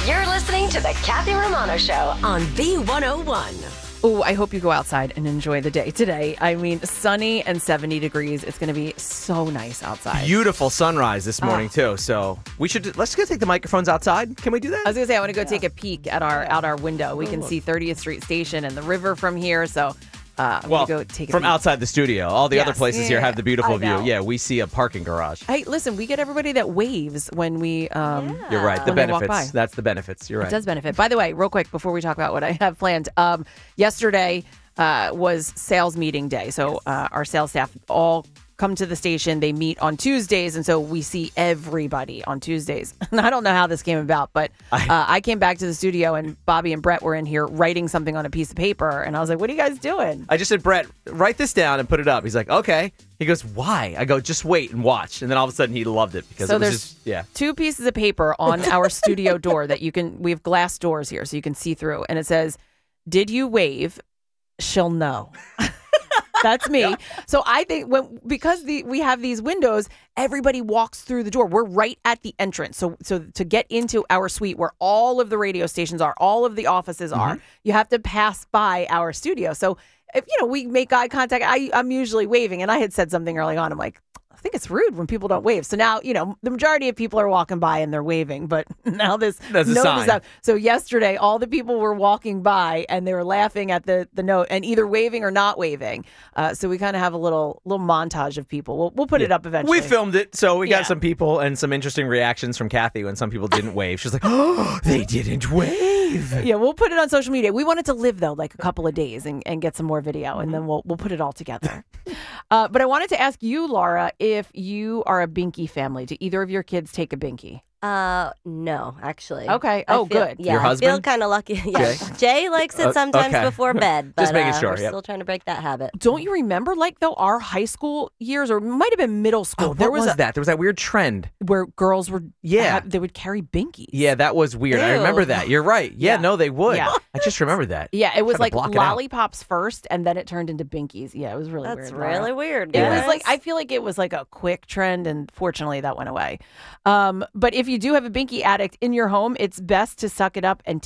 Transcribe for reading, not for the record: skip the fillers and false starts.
You're listening to the Kathy Romano Show on B101. Oh, I hope you go outside and enjoy the day today. I mean, sunny and 70 degrees. It's going to be so nice outside. Beautiful sunrise this morning, too. So let's go take the microphones outside. Can we do that? I was going to say, I want to go take a peek at our window. We can see 30th Street Station and the river from here. So I'm going to go take a from peek. outside the studio. All the other places here have the beautiful I view. know. Yeah, we see a parking garage. Hey, listen, we get everybody that waves when we You're right. The when they walk by. benefits. That's the benefits. You're right. It does benefit. By the way, real quick, before we talk about what I have planned, yesterday was sales meeting day. So our sales staff all come to the station. They meet on Tuesdays, and so we see everybody on Tuesdays. And I don't know how this came about, but I came back to the studio, and Bobby and Brett were in here writing something on a piece of paper, and I was like, what are you guys doing? I just said, Brett, write this down and put it up. He's like, okay. He goes, why? I go, just wait and watch. And then all of a sudden he loved it because it was just, yeah. 2 pieces of paper on our studio door that we have glass doors here so you can see through. And it says, did you wave? She'll know. That's me. So I think because we have these windows, everybody walks through the door. We're right at the entrance. So to get into our suite where all of the radio stations are, all of the offices are, you have to pass by our studio. So if we make eye contact, I'm usually waving, and I had said something early on. I'm like, I think it's rude when people don't wave. So now, the majority of people are walking by and they're waving, but now that's a sign. So yesterday, all the people were walking by and they were laughing at the note and either waving or not waving. So we kind of have a little montage of people. We'll put it up eventually. We filmed it, so we got some people and some interesting reactions from Kathy when some people didn't wave. She's like, oh, they didn't wave. Yeah, we'll put it on social media. We want it to live, though, like a couple of days and get some more video, and then we'll put it all together. But I wanted to ask you, Laura, if you are a Binky family. Do either of your kids take a Binky? No, actually. Okay. Good. Yeah, Your husband? I feel kind of lucky. Yeah. Jay likes it sometimes before bed, but just making sure. we're still trying to break that habit. Don't you remember, our high school years, or it might have been middle school? There was that weird trend where girls were, Yeah. they would carry Binkies. Yeah, that was weird. I remember that. You're right. Yeah, no, they would. Yeah. I just remember that. Yeah, it was Trying to like block it out. lollipops first, and then it turned into Binkies. Yeah, it was really weird. That's really weird, It guys. was like, I feel like it was like a quick trend, and fortunately that went away. But if you do have a Binky addict in your home, it's best to suck it up and